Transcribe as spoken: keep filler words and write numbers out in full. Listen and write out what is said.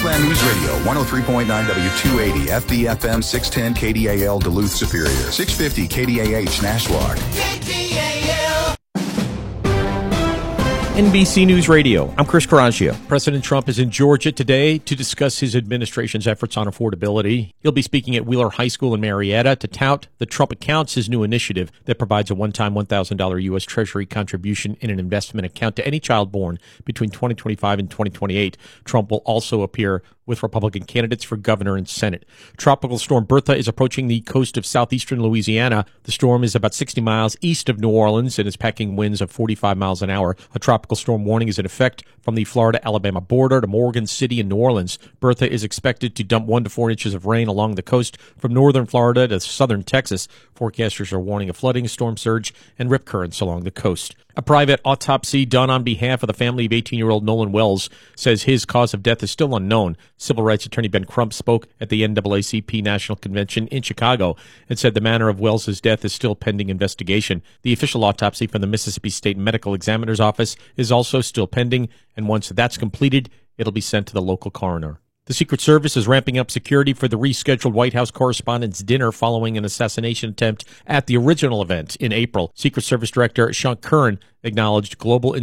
Heartland News Radio, one oh three point nine W two eighty, F B F M six ten K D A L Duluth Superior, six fifty K D A H Nashwauk. K D A L. N B C News Radio, I'm Chris Caraccio. President Trump is in Georgia today to discuss his administration's efforts on affordability. He'll be speaking at Wheeler High School in Marietta to tout the Trump Accounts, his new initiative that provides a one-time one thousand dollars U S. Treasury contribution in an investment account to any child born between twenty twenty-five and twenty twenty-eight. Trump will also appear with Republican candidates for governor and Senate. Tropical storm Bertha is approaching the coast of southeastern Louisiana. The storm is about sixty miles east of New Orleans and is packing winds of forty-five miles an hour. A tropical storm warning is in effect from the Florida-Alabama border to Morgan City and New Orleans. Bertha is expected to dump one to four inches of rain along the coast from northern Florida to southern Texas. Forecasters are warning of flooding, storm surge, and rip currents along the coast. A private autopsy done on behalf of the family of eighteen-year-old Nolan Wells says his cause of death is still unknown. Civil rights attorney Ben Crump spoke at the N double A C P National Convention in Chicago and said the manner of Wells' death is still pending investigation. The official autopsy from the Mississippi State Medical Examiner's Office is also still pending, and once that's completed, it'll be sent to the local coroner. The Secret Service is ramping up security for the rescheduled White House Correspondents' Dinner following an assassination attempt at the original event in April. Secret Service Director Sean Curran acknowledged global